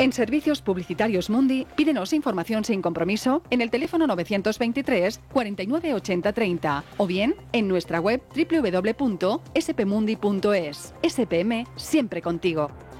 En Servicios Publicitarios Mundi, pídenos información sin compromiso en el teléfono 923 49 80 30 o bien en nuestra web www.spmundi.es. SPM, siempre contigo.